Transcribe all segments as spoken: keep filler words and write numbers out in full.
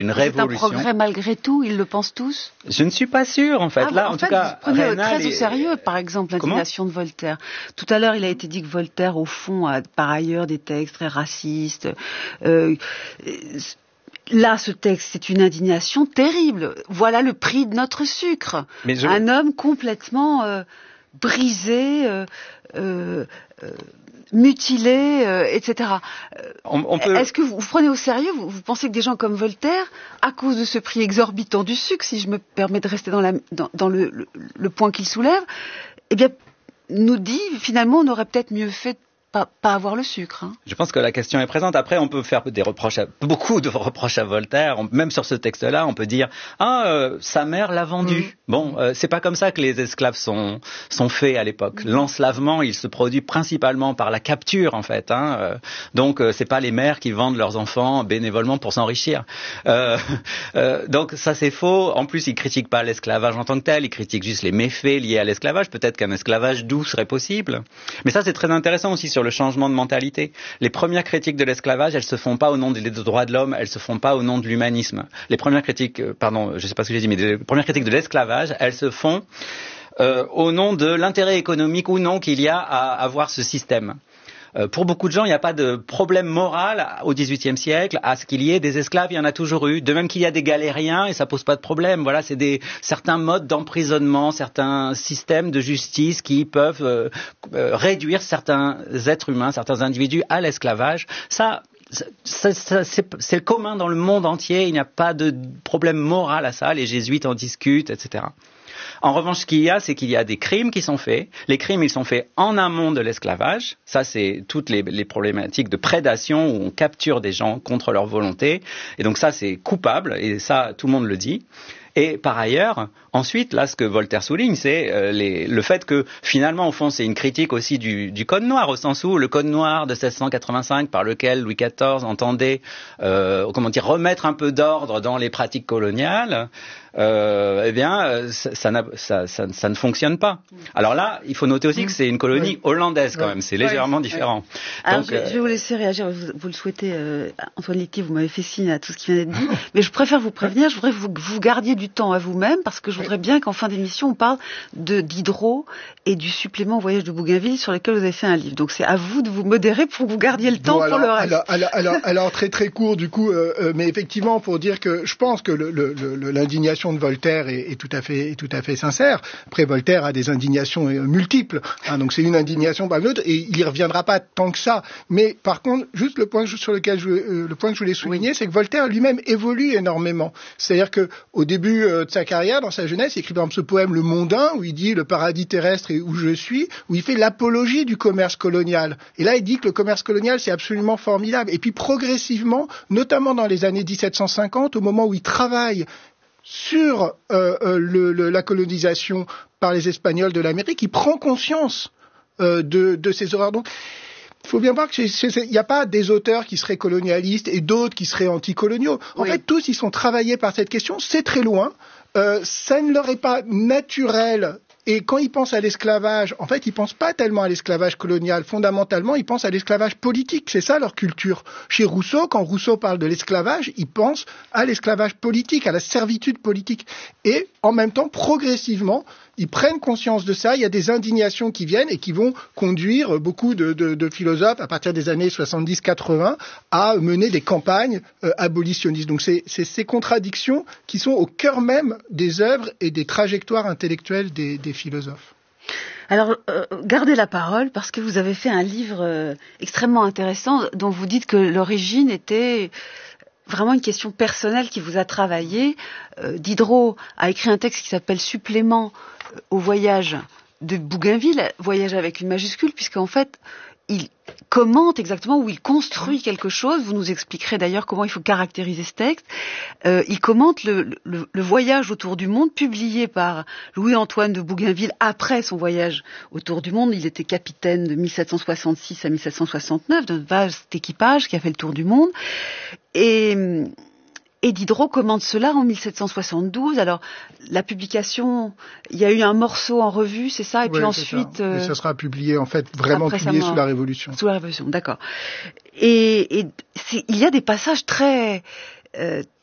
une révolution. C'est un progrès malgré tout, ils le pensent tous? Je ne suis pas sûr, en fait. Ah, Là, en, en fait, tout cas, vous prenez Raynal très est... au sérieux, par exemple, l'indignation de Voltaire. Tout à l'heure, il a été dit que Voltaire, au fond, a par ailleurs des textes très racistes. Euh, Là, ce texte, c'est une indignation terrible. Voilà le prix de notre sucre. Mais je... Un homme complètement euh, brisé, euh, euh, euh, mutilé, euh, et cetera. On, on peut... Est-ce que vous, vous prenez au sérieux, vous, vous pensez que des gens comme Voltaire, à cause de ce prix exorbitant du sucre, si je me permets de rester dans, la, dans, dans le, le, le point qu'il soulève, eh bien, nous dit, finalement, on aurait peut-être mieux fait Pas, pas avoir le sucre. Hein. Je pense que la question est présente. Après, on peut faire des reproches, à, beaucoup de reproches à Voltaire. On, même sur ce texte-là, on peut dire ah euh, sa mère l'a vendu. Mmh. Bon, euh, c'est pas comme ça que les esclaves sont sont faits à l'époque. Mmh. L'enslavement, il se produit principalement par la capture, en fait. Hein. Euh, donc, euh, c'est pas les mères qui vendent leurs enfants bénévolement pour s'enrichir. Euh, euh, donc, ça c'est faux. En plus, il critique pas l'esclavage en tant que tel. Il critique juste les méfaits liés à l'esclavage. Peut-être qu'un esclavage doux serait possible. Mais ça, c'est très intéressant aussi sur le changement de mentalité. Les premières critiques de l'esclavage, elles se font pas au nom des droits de l'homme, elles se font pas au nom de l'humanisme. Les premières critiques, pardon, je sais pas ce que j'ai dit, mais les premières critiques de l'esclavage, elles se font euh, au nom de l'intérêt économique ou non qu'il y a à avoir ce système. Euh, pour beaucoup de gens, il n'y a pas de problème moral au dix-huitième siècle à ce qu'il y ait des esclaves, il y en a toujours eu. De même qu'il y a des galériens et ça pose pas de problème. Voilà, c'est des certains modes d'emprisonnement, certains systèmes de justice qui peuvent euh, euh, réduire certains êtres humains, certains individus à l'esclavage. Ça, ça, ça c'est, c'est le commun dans le monde entier. Il n'y a pas de problème moral à ça. Les jésuites en discutent, et cetera. En revanche, ce qu'il y a, c'est qu'il y a des crimes qui sont faits. Les crimes, ils sont faits en amont de l'esclavage. Ça, c'est toutes les, les problématiques de prédation où on capture des gens contre leur volonté. Et donc ça, c'est coupable. Et ça, tout le monde le dit. Et par ailleurs, ensuite, là, ce que Voltaire souligne, c'est euh, les, le fait que finalement, au fond, c'est une critique aussi du, du Code noir, au sens où le Code noir de seize cent quatre-vingt-cinq, par lequel Louis quatorze entendait, euh, comment dire, remettre un peu d'ordre dans les pratiques coloniales, euh, eh bien, ça, ça, ça, ça, ça ne fonctionne pas. Alors là, il faut noter aussi que c'est une colonie oui. hollandaise quand oui. même, c'est légèrement oui. différent. Alors, Donc, je, euh... je vais vous laisser réagir, vous, vous le souhaitez, euh, Antoine Litti, vous m'avez fait signe à tout ce qui vient d'être dit, mais je préfère vous prévenir, je voudrais que vous, vous gardiez du temps à vous-même, parce que je voudrais bien qu'en fin d'émission, on parle de, d'Hydro et du supplément au voyage de Bougainville sur lequel vous avez fait un livre. Donc c'est à vous de vous modérer pour que vous gardiez le temps bon, alors, pour le reste. Alors, alors, alors, alors très très court du coup, euh, euh, mais effectivement pour dire que je pense que le, le, le, l'indignation de Voltaire est, est, tout à fait, est tout à fait sincère. Après, Voltaire a des indignations multiples, hein, donc c'est une indignation par l'autre et il y reviendra pas tant que ça. Mais par contre, juste le point sur lequel je, euh, le point que je voulais souligner, oui. c'est que Voltaire lui-même évolue énormément. C'est-à-dire que au début euh, de sa carrière, dans sa jeunesse, il écrit par exemple ce poème Le Mondain où il dit le paradis terrestre est où je suis, où il fait l'apologie du commerce colonial. Et là, il dit que le commerce colonial c'est absolument formidable. Et puis progressivement, notamment dans les années dix-sept cent cinquante, au moment où il travaille sur euh, euh, le, le, la colonisation par les Espagnols de l'Amérique, il prend conscience euh, de, de ces horreurs. Donc, il faut bien voir qu'il n'y a pas des auteurs qui seraient colonialistes et d'autres qui seraient anticoloniaux. En oui. fait, tous, ils sont travaillés par cette question. C'est très loin. Euh, ça ne leur est pas naturel. Et quand ils pensent à l'esclavage, en fait, ils pensent pas tellement à l'esclavage colonial. Fondamentalement, ils pensent à l'esclavage politique. C'est ça leur culture. Chez Rousseau, quand Rousseau parle de l'esclavage, il pense à l'esclavage politique, à la servitude politique. Et en même temps, progressivement, ils prennent conscience de ça. Il y a des indignations qui viennent et qui vont conduire beaucoup de, de, de philosophes à partir des années soixante-dix quatre-vingts à mener des campagnes euh, abolitionnistes. Donc c'est, c'est ces contradictions qui sont au cœur même des œuvres et des trajectoires intellectuelles des, des philosophes. Alors, euh, gardez la parole parce que vous avez fait un livre euh, extrêmement intéressant dont vous dites que l'origine était vraiment une question personnelle qui vous a travaillé. Euh, Diderot a écrit un texte qui s'appelle Supplément au voyage de Bougainville, voyage avec une majuscule, puisqu'en fait, il commente exactement, ou il construit quelque chose. Vous nous expliquerez d'ailleurs comment il faut caractériser ce texte. Euh, il commente le, le, le voyage autour du monde, publié par Louis-Antoine de Bougainville après son voyage autour du monde. Il était capitaine de mille sept cent soixante-six à mille sept cent soixante-neuf, d'un vaste équipage qui a fait le tour du monde. Et... Et Diderot commente cela en mille sept cent soixante-douze. Alors, la publication, il y a eu un morceau en revue, c'est ça? Et oui, puis ensuite... Ça. Euh, Mais ça sera publié, en fait, vraiment publié sous la Révolution. Sous la Révolution, d'accord. Et, et il y a des passages très... Euh,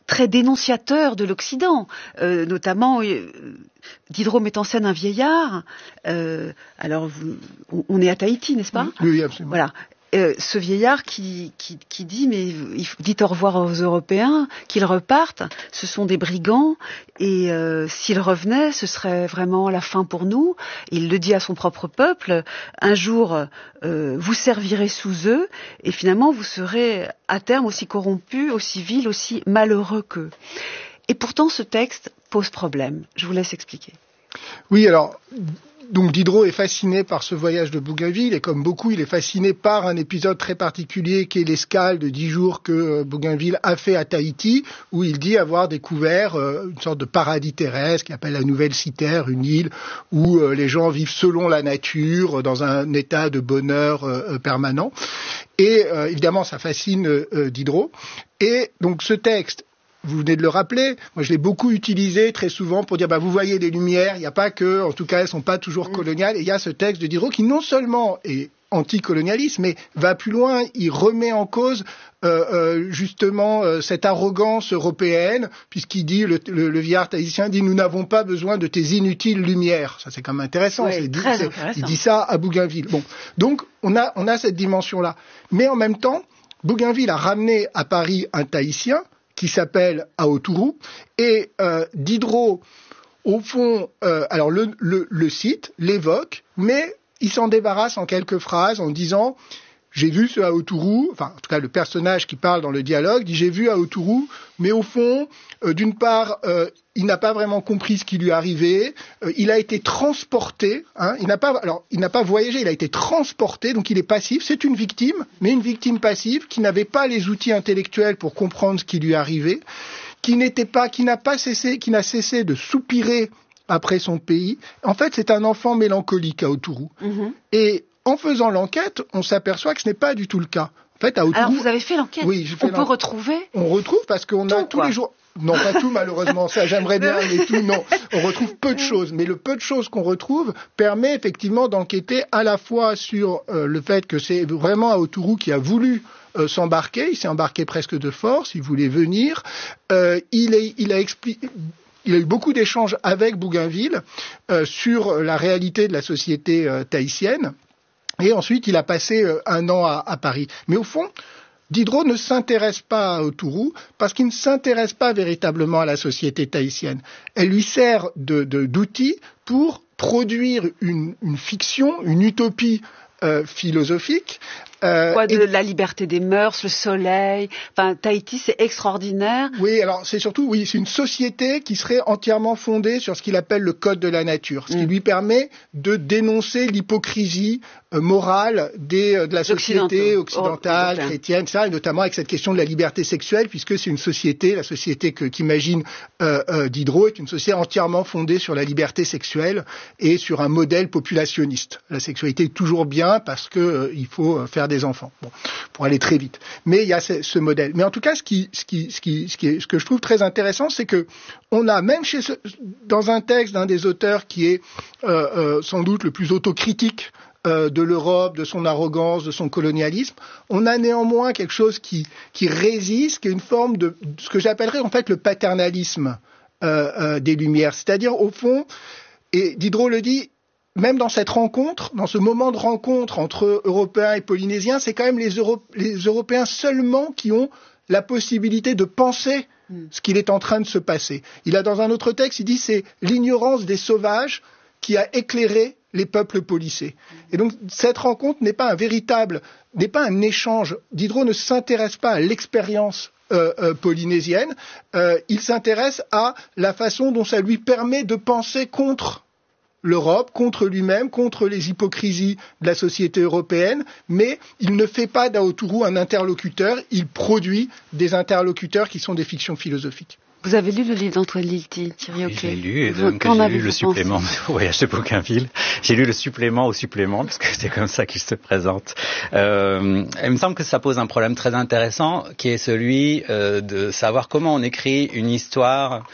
très dénonciateur de l'Occident, euh, notamment euh, Diderot met en scène un vieillard. Euh, alors, vous, on, on est à Tahiti, n'est-ce pas? Oui, absolument. Voilà. Euh, ce vieillard qui, qui, qui dit mais il faut, dites au revoir aux Européens, qu'ils repartent, ce sont des brigands et euh, s'ils revenaient ce serait vraiment la fin pour nous. Il le dit à son propre peuple, un jour euh, vous servirez sous eux et finalement vous serez à terme aussi corrompus, aussi vils, aussi malheureux qu'eux. Et pourtant ce texte pose problème, je vous laisse expliquer. Oui, alors... Donc Diderot est fasciné par ce voyage de Bougainville et comme beaucoup, il est fasciné par un épisode très particulier qui est l'escale de dix jours que Bougainville a fait à Tahiti, où il dit avoir découvert euh, une sorte de paradis terrestre qu'il appelle la Nouvelle Citerre, une île où euh, les gens vivent selon la nature, dans un état de bonheur euh, permanent. Et euh, évidemment, ça fascine euh, Diderot. Et donc ce texte, vous venez de le rappeler, moi je l'ai beaucoup utilisé très souvent pour dire bah vous voyez les lumières, il n'y a pas que, en tout cas elles sont pas toujours coloniales, et il y a ce texte de Diderot qui non seulement est anticolonialiste, mais va plus loin, il remet en cause euh, euh, justement euh, cette arrogance européenne, puisqu'il dit, le, le, le vieillard tahitien dit nous n'avons pas besoin de tes inutiles lumières. Ça c'est quand même intéressant, oui, c'est, très c'est, intéressant. Il dit ça à Bougainville. Bon, donc on a, on a cette dimension-là. Mais en même temps, Bougainville a ramené à Paris un Tahitien qui s'appelle Aotourou, et euh, Diderot, au fond, euh, alors le, le, le cite, l'évoque, mais il s'en débarrasse en quelques phrases en disant « J'ai vu ce Aotourou », enfin en tout cas le personnage qui parle dans le dialogue, dit « J'ai vu Aotourou, mais au fond, euh, d'une part, euh, il n'a pas vraiment compris ce qui lui arrivait, euh, il a été transporté, hein, il n'a pas, alors il n'a pas voyagé, il a été transporté, donc il est passif, c'est une victime, mais une victime passive qui n'avait pas les outils intellectuels pour comprendre ce qui lui arrivait, qui n'était pas, qui n'a pas cessé, qui n'a cessé de soupirer après son pays. En fait, c'est un enfant mélancolique à Aotourou. Mm-hmm. Et en faisant l'enquête, on s'aperçoit que ce n'est pas du tout le cas. En fait, à Aotourou, alors vous avez fait l'enquête. Oui, j'ai fait on l'enquête. peut retrouver. On retrouve parce qu'on a tous quoi. les jours. Non, pas tout malheureusement, ça j'aimerais bien, mais tout non. On retrouve peu de choses, mais le peu de choses qu'on retrouve permet effectivement d'enquêter à la fois sur euh, le fait que c'est vraiment Aotourou qui a voulu euh, s'embarquer, il s'est embarqué presque de force, il voulait venir, euh, il, est, il a expliqué... Il a eu beaucoup d'échanges avec Bougainville euh, sur la réalité de la société euh, tahitienne. Et ensuite, il a passé euh, un an à, à Paris. Mais au fond, Diderot ne s'intéresse pas à Aotourou parce qu'il ne s'intéresse pas véritablement à la société tahitienne. Elle lui sert de, de, d'outil pour produire une, une fiction, une utopie euh, philosophique. Euh, Quoi, de et... la liberté des mœurs, le soleil. Enfin, Tahiti, c'est extraordinaire. Oui, alors c'est surtout, oui, c'est une société qui serait entièrement fondée sur ce qu'il appelle le code de la nature, ce mmh. qui lui permet de dénoncer l'hypocrisie euh, morale des, euh, de la société occidentale, oh, chrétienne, ça, et notamment avec cette question de la liberté sexuelle, puisque c'est une société, la société que, qu'imagine euh, euh, Diderot est une société entièrement fondée sur la liberté sexuelle et sur un modèle populationniste. La sexualité est toujours bien parce que euh, il faut faire des enfants, bon, pour aller très vite. Mais il y a ce, ce modèle. Mais en tout cas, ce qui, ce qui, ce qui, ce qui est, ce que je trouve très intéressant, c'est que on a même chez ce, dans un texte d'un des auteurs qui est euh, euh, sans doute le plus autocritique euh, de l'Europe, de son arrogance, de son colonialisme, on a néanmoins quelque chose qui, qui résiste, qui est une forme de ce que j'appellerais en fait le paternalisme euh, euh, des Lumières. C'est-à-dire au fond, et Diderot le dit, même dans cette rencontre, dans ce moment de rencontre entre Européens et Polynésiens, c'est quand même les, Euro- les Européens seulement qui ont la possibilité de penser ce qu'il est en train de se passer. Il a dans un autre texte, il dit c'est l'ignorance des sauvages qui a éclairé les peuples policés. Et donc cette rencontre n'est pas un véritable, n'est pas un échange. Diderot ne s'intéresse pas à l'expérience euh, euh, polynésienne, euh, il s'intéresse à la façon dont ça lui permet de penser contre l'Europe, contre lui-même, contre les hypocrisies de la société européenne, mais il ne fait pas d'Aotourou un interlocuteur, il produit des interlocuteurs qui sont des fictions philosophiques. Vous avez lu le livre d'Antoine Lilti, Thierry Auclé? J'ai lu, et donc j'ai lu le supplément au voyage de Bougainville. J'ai lu le supplément au supplément, parce que c'est comme ça qu'il se présente. Euh, il me semble que ça pose un problème très intéressant, qui est celui euh, de savoir comment on écrit une histoire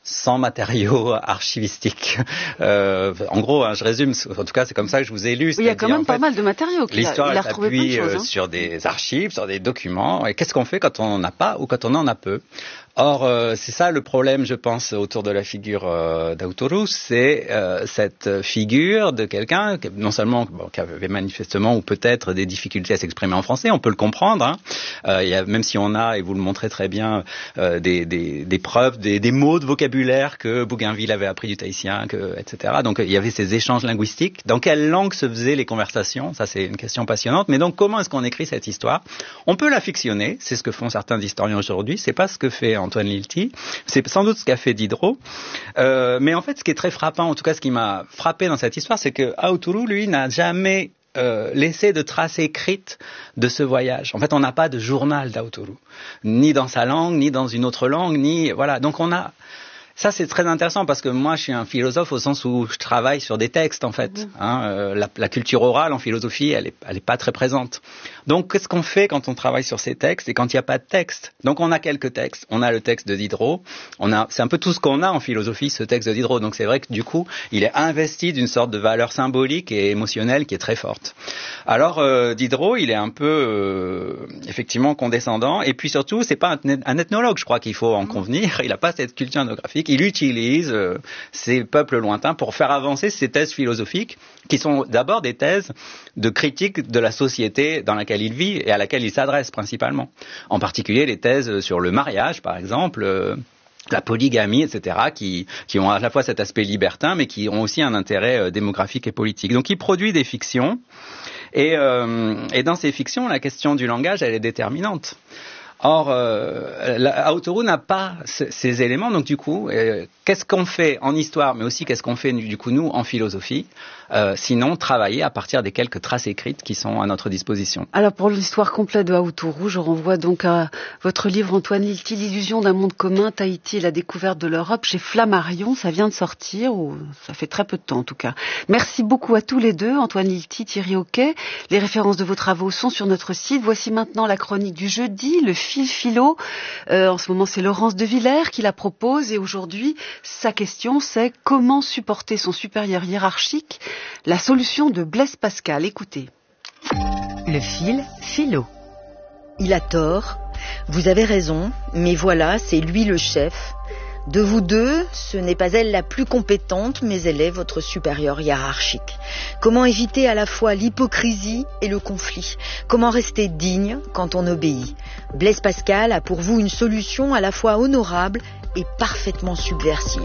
sans matériaux archivistiques. Euh, en gros, hein, je résume, en tout cas c'est comme ça que je vous ai lu. Oui, il y a quand même en pas fait, mal de matériaux. L'histoire il a, il a retrouvé plein de choses, hein. sur des archives, sur des documents. Et qu'est-ce qu'on fait quand on n'en a pas ou quand on en a peu? Or, euh, c'est ça le problème, je pense, autour de la figure euh, d'Autorus, c'est euh, cette figure de quelqu'un qui, non seulement bon, qui avait manifestement ou peut-être des difficultés à s'exprimer en français, on peut le comprendre. Hein. Euh, il y a, même si on a, et vous le montrez très bien, euh, des, des, des preuves, des, des mots de vocabulaire que Bougainville avait appris du tahitien, que, et cetera. Donc, il y avait ces échanges linguistiques. Dans quelle langue se faisaient les conversations? Ça, c'est une question passionnante. Mais donc, comment est-ce qu'on écrit cette histoire? On peut la fictionner. C'est ce que font certains historiens aujourd'hui. C'est pas ce que fait Antoine Lilti. C'est sans doute ce qu'a fait Diderot. Euh, mais en fait, ce qui est très frappant, en tout cas, ce qui m'a frappé dans cette histoire, c'est que Aotourou, lui, n'a jamais euh, laissé de traces écrites de ce voyage. En fait, on n'a pas de journal d'Aotourou, ni dans sa langue, ni dans une autre langue, ni voilà. Donc, on a ça, c'est très intéressant parce que moi, je suis un philosophe au sens où je travaille sur des textes, en fait. Mmh. Hein, euh, la, la culture orale en philosophie, elle est, elle est pas très présente. Donc, qu'est-ce qu'on fait quand on travaille sur ces textes et quand il n'y a pas de texte? Donc, on a quelques textes. On a le texte de Diderot. On a, c'est un peu tout ce qu'on a en philosophie, ce texte de Diderot. Donc, c'est vrai que du coup, il est investi d'une sorte de valeur symbolique et émotionnelle qui est très forte. Alors, euh, Diderot, il est un peu, euh, effectivement, condescendant. Et puis surtout, c'est pas un, un ethnologue, je crois qu'il faut en mmh. convenir. Il n'a pas cette culture ethnographique. Il utilise euh, ces peuples lointains pour faire avancer ces thèses philosophiques qui sont d'abord des thèses de critique de la société dans laquelle il vit et à laquelle il s'adresse principalement. En particulier les thèses sur le mariage, par exemple, euh, la polygamie, et cetera, qui, qui ont à la fois cet aspect libertin, mais qui ont aussi un intérêt euh, démographique et politique. Donc il produit des fictions, et, euh, et dans ces fictions, la question du langage, elle est déterminante. Or, euh, Aotourou n'a pas c- ces éléments, donc du coup, euh, qu'est-ce qu'on fait en histoire, mais aussi qu'est-ce qu'on fait du coup nous en philosophie, euh, sinon travailler à partir des quelques traces écrites qui sont à notre disposition. Alors pour l'histoire complète de Aotourou, je renvoie donc à votre livre Antoine Lilti, L'illusion d'un monde commun, Tahiti et la découverte de l'Europe, chez Flammarion. Ça vient de sortir, ou ça fait très peu de temps en tout cas. Merci beaucoup à tous les deux, Antoine Lilti, Thierry Auquet. Les références de vos travaux sont sur notre site. Voici maintenant la chronique du jeudi, le fil philo. Euh, en ce moment, c'est Laurence de Villers qui la propose, et aujourd'hui, sa question, c'est comment supporter son supérieur hiérarchique? La solution de Blaise Pascal. Écoutez. Le fil philo. Il a tort, vous avez raison, mais voilà, c'est lui le chef. De vous deux, ce n'est pas elle la plus compétente, mais elle est votre supérieure hiérarchique. Comment éviter à la fois l'hypocrisie et le conflit? Comment rester digne quand on obéit? Blaise Pascal a pour vous une solution à la fois honorable et parfaitement subversive.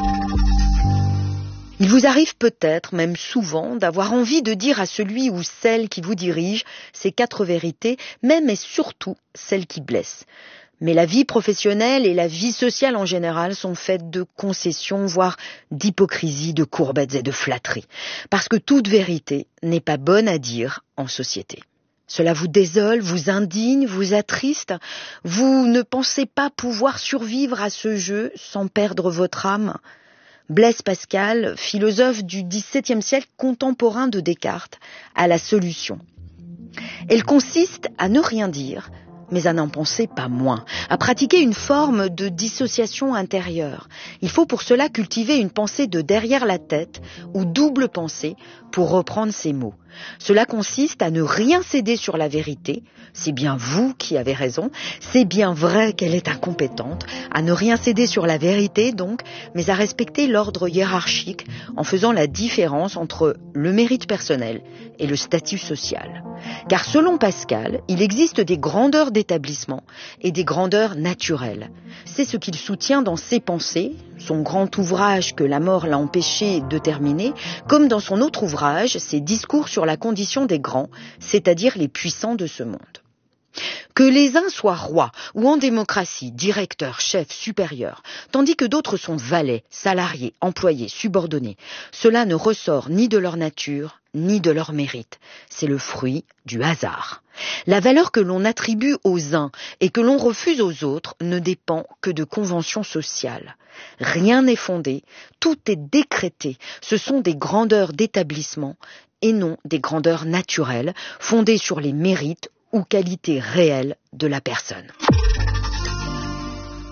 Il vous arrive peut-être, même souvent, d'avoir envie de dire à celui ou celle qui vous dirige ces quatre vérités, même et surtout celles qui blessent. Mais la vie professionnelle et la vie sociale en général sont faites de concessions, voire d'hypocrisie, de courbettes et de flatteries. Parce que toute vérité n'est pas bonne à dire en société. Cela vous désole, vous indigne, vous attriste. Vous ne pensez pas pouvoir survivre à ce jeu sans perdre votre âme. Blaise Pascal, philosophe du dix-septième siècle contemporain de Descartes, a la solution. Elle consiste à ne rien dire, mais à n'en penser pas moins, à pratiquer une forme de dissociation intérieure. Il faut pour cela cultiver une pensée de derrière la tête, ou double pensée, pour reprendre ces mots. Cela consiste à ne rien céder sur la vérité, c'est bien vous qui avez raison, c'est bien vrai qu'elle est incompétente, à ne rien céder sur la vérité donc, mais à respecter l'ordre hiérarchique en faisant la différence entre le mérite personnel et le statut social. Car selon Pascal, il existe des grandeurs d'établissement et des grandeurs naturelles. C'est ce qu'il soutient dans ses pensées, son grand ouvrage que la mort l'a empêché de terminer, comme dans son autre ouvrage, ses discours sur la condition des grands, c'est-à-dire les puissants de ce monde. Que les uns soient rois ou en démocratie, directeurs, chefs, supérieurs, tandis que d'autres sont valets, salariés, employés, subordonnés, cela ne ressort ni de leur nature, ni de leur mérite. C'est le fruit du hasard. La valeur que l'on attribue aux uns et que l'on refuse aux autres ne dépend que de conventions sociales. Rien n'est fondé, tout est décrété. Ce sont des grandeurs d'établissement et non des grandeurs naturelles, fondées sur les mérites ou qualités réelles de la personne.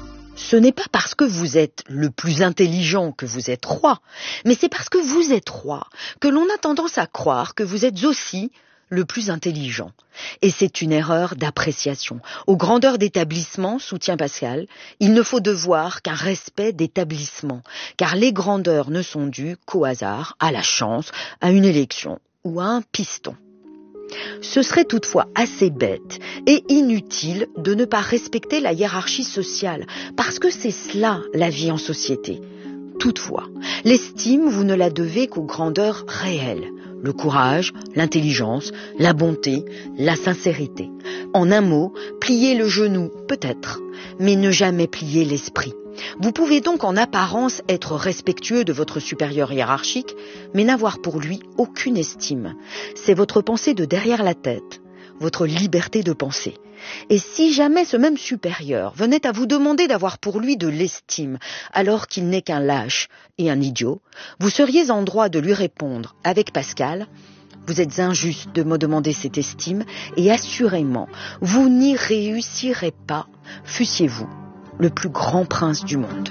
Ce n'est pas parce que vous êtes le plus intelligent que vous êtes roi, mais c'est parce que vous êtes roi que l'on a tendance à croire que vous êtes aussi le plus intelligent. Et c'est une erreur d'appréciation. Aux grandeurs d'établissement, soutient Pascal, il ne faut devoir qu'un respect d'établissement, car les grandeurs ne sont dues qu'au hasard, à la chance, à une élection ou à un piston. Ce serait toutefois assez bête et inutile de ne pas respecter la hiérarchie sociale, parce que c'est cela la vie en société. Toutefois, l'estime, vous ne la devez qu'aux grandeurs réelles. Le courage, l'intelligence, la bonté, la sincérité. En un mot, plier le genou, peut-être, mais ne jamais plier l'esprit. Vous pouvez donc en apparence être respectueux de votre supérieur hiérarchique, mais n'avoir pour lui aucune estime. C'est votre pensée de derrière la tête, votre liberté de penser. Et si jamais ce même supérieur venait à vous demander d'avoir pour lui de l'estime, alors qu'il n'est qu'un lâche et un idiot, vous seriez en droit de lui répondre avec Pascal: vous êtes injuste de me demander cette estime, et assurément, vous n'y réussirez pas, fussiez-vous le plus grand prince du monde.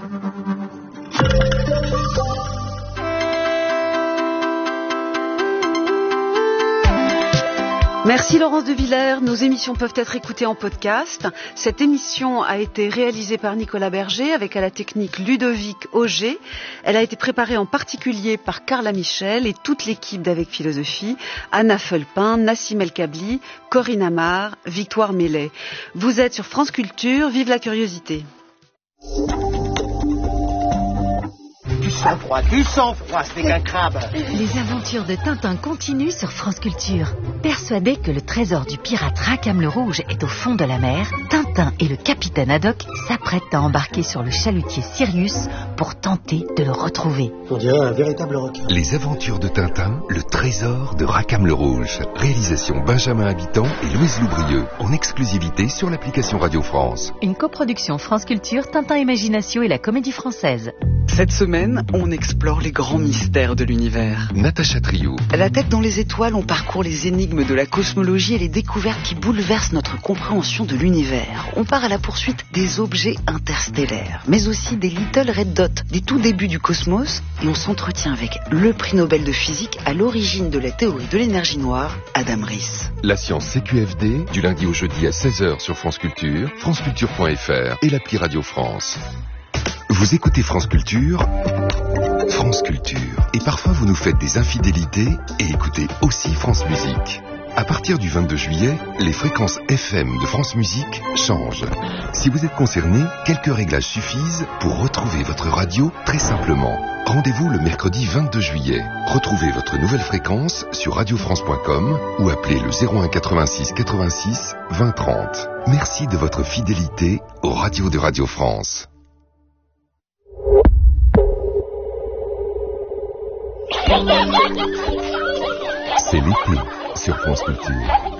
Merci Laurence de Villers. Nos émissions peuvent être écoutées en podcast. Cette émission a été réalisée par Nicolas Berger avec à la technique Ludovic Auger. Elle a été préparée en particulier par Carla Michel et toute l'équipe d'Avec Philosophie, Anna Felpin, Nassim El Kabli, Corinne Amar, Victoire Mellet. Vous êtes sur France Culture, vive la curiosité. Du sang-froid, du sang-froid, c'est qu'un crabe. Les aventures de Tintin continuent sur France Culture. Persuadé que le trésor du pirate Rackham le Rouge est au fond de la mer, Tintin et le capitaine Haddock s'apprêtent à embarquer sur le chalutier Sirius pour tenter de le retrouver. On dirait un véritable rock. Les aventures de Tintin, le trésor de Rackham le Rouge. Réalisation Benjamin Habitant et Louise Loubrieux, en exclusivité sur l'application Radio France. Une coproduction France Culture, Tintin Imagination et la Comédie Française. Cette semaine, on explore les grands mystères de l'univers. Natacha Triou. La tête dans les étoiles, on parcourt les énigmes de la cosmologie et les découvertes qui bouleversent notre compréhension de l'univers. On part à la poursuite des objets interstellaires, mais aussi des Little Red Dots, des tout débuts du cosmos, et on s'entretient avec le prix Nobel de physique à l'origine de la théorie de l'énergie noire, Adam Riess. La science C Q F D, du lundi au jeudi à seize heures sur France Culture, franceculture point f r et l'appli Radio France. Vous écoutez France Culture, France Culture. Et parfois vous nous faites des infidélités et écoutez aussi France Musique. À partir du vingt-deux juillet, les fréquences F M de France Musique changent. Si vous êtes concerné, quelques réglages suffisent pour retrouver votre radio très simplement. Rendez-vous le mercredi vingt-deux juillet. Retrouvez votre nouvelle fréquence sur radio france point com ou appelez le zéro un quatre-vingt-six quatre-vingt-six vingt trente. Merci de votre fidélité aux radios de Radio France. C'est l'été sur France Culture.